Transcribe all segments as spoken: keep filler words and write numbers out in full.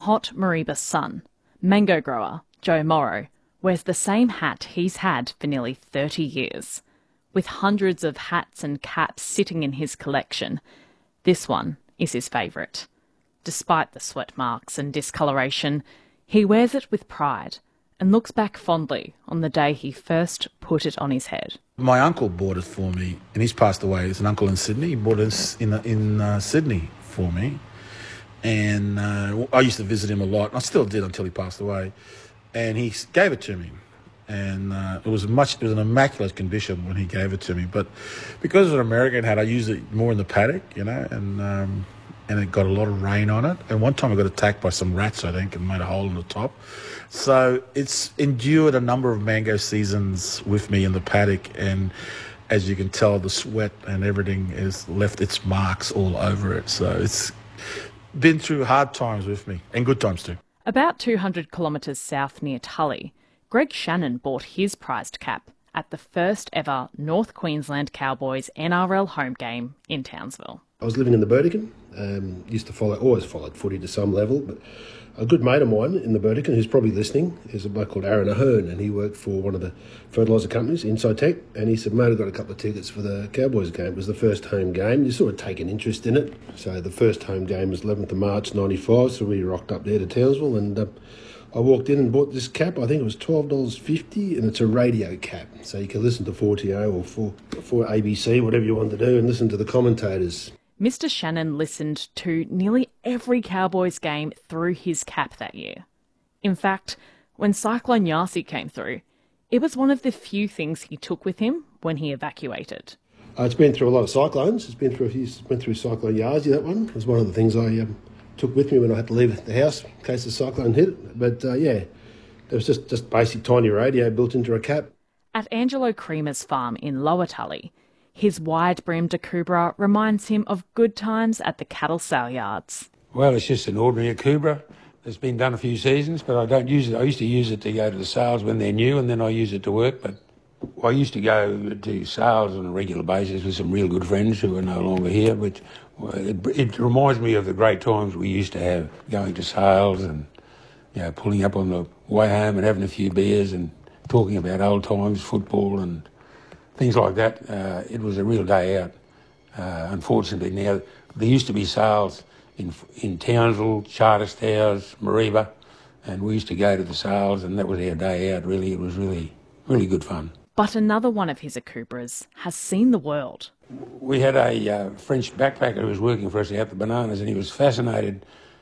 Hot Mareeba's son, mango grower Joe Morrow, wears the same hat he's had for nearly thirty years. With hundreds of hats and caps sitting in his collection, this one is his favourite. Despite the sweat marks and discoloration, he wears it with pride and looks back fondly on the day he first put it on his head. My uncle bought it for me, and he's passed away. He's an uncle in Sydney. He bought it in, in uh, Sydney for me. And uh, I used to visit him a lot. I still did until he passed away. And he gave it to me. And uh, it was much. It was an immaculate condition when he gave it to me. But because it's an American hat, I used it more in the paddock, you know, and um, and it got a lot of rain on it. And one time I got attacked by some rats, I think, and made a hole in the top. So it's endured a number of mango seasons with me in the paddock. And as you can tell, the sweat and everything has left its marks all over it. So it's been through hard times with me, and good times too. About two hundred kilometres south near Tully, Greg Shannon bought his prized cap at the first ever North Queensland Cowboys N R L home game in Townsville. I was living in the Burdekin, um, used to follow, always followed footy to some level, but a good mate of mine in the Burdekin, who's probably listening, is a bloke called Aaron Ahern, and he worked for one of the fertiliser companies, Inside Tech, and he said, mate, I've got a couple of tickets for the Cowboys game. It was the first home game. You sort of take an interest in it. So the first home game was eleventh of March ninety-five, so we rocked up there to Townsville, and uh, I walked in and bought this cap. I think it was twelve dollars fifty, and it's a radio cap, so you can listen to four T O or four, four A B C, whatever you want to do, and listen to the commentators. Mister Shannon listened to nearly every Cowboys game through his cap that year. In fact, when Cyclone Yasi came through, it was one of the few things he took with him when he evacuated. Uh, it's been through a lot of cyclones. It's been through a few, it's been through Cyclone Yasi, that one. It was one of the things I um, took with me when I had to leave the house in case the cyclone hit it. But uh, yeah, there was just, just basic tiny radio built into a cap. At Angelo Creamer's farm in Lower Tully, his wide-brimmed Akubra reminds him of good times at the cattle sale yards. Well, it's just an ordinary Akubra. It's been done a few seasons, but I don't use it. I used to use it to go to the sales when they're new, and then I use it to work. But I used to go to sales on a regular basis with some real good friends who are no longer here, which it, it reminds me of the great times we used to have, going to sales and, you know, pulling up on the way home and having a few beers and talking about old times, football and things like that. Uh, it was a real day out. Uh, unfortunately now, there used to be sales in in Townsville, Charters Towers, Mareeba, and we used to go to the sales, and that was our day out, really. It was really, really good fun. But another one of his Akubras has seen the world. We had a uh, French backpacker who was working for us out the Bananas, and he was fascinated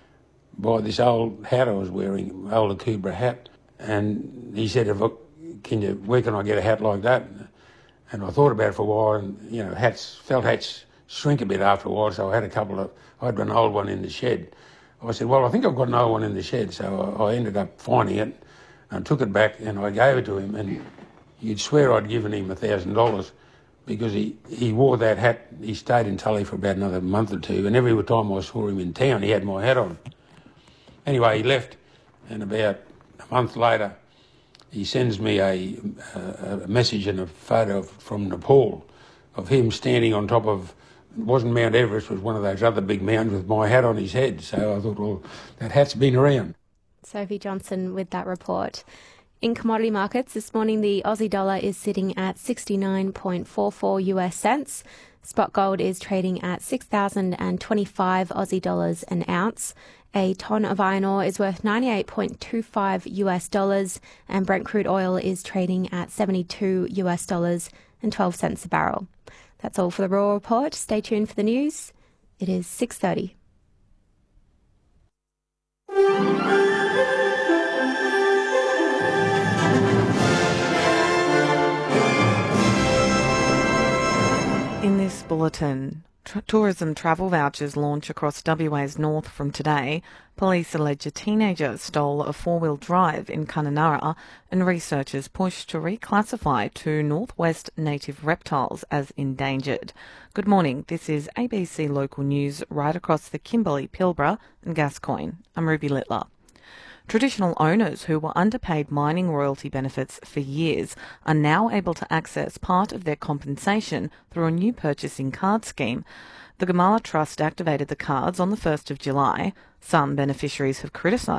by this old hat I was wearing, old Akubra hat, and he said, if I, can you, where can I get a hat like that? And I thought about it for a while, and, you know, hats, felt hats shrink a bit after a while, so I had a couple of, I had an old one in the shed. I said, well, I think I've got an old one in the shed, so I, I ended up finding it, and took it back, and I gave it to him, and you'd swear I'd given him a thousand dollars, because he, he wore that hat. He stayed in Tully for about another month or two, and every time I saw him in town, he had my hat on. Anyway, he left, and about a month later, he sends me a, a, a message and a photo from Nepal of him standing on top of, it wasn't Mount Everest, it was one of those other big mountains with my hat on his head. So I thought, well, that hat's been around. Sophie Johnson with that report. In commodity markets this morning, the Aussie dollar is sitting at sixty-nine point four four US cents. Spot gold is trading at six thousand twenty-five Aussie dollars an ounce. A tonne of iron ore is worth ninety-eight point two five US dollars, and Brent crude oil is trading at seventy-two US dollars and twelve cents a barrel. That's all for the Raw Report. Stay tuned for the news. It is six thirty. In this bulletin, Tra- tourism travel vouchers launch across W A's north from today. Police allege a teenager stole a four-wheel drive in Kununurra, and researchers push to reclassify two northwest native reptiles as endangered. Good morning, this is A B C Local News right across the Kimberley, Pilbara and Gascoyne. I'm Ruby Littler. Traditional owners who were underpaid mining royalty benefits for years are now able to access part of their compensation through a new purchasing card scheme. The Gamala Trust activated the cards on the first of July. Some beneficiaries have criticised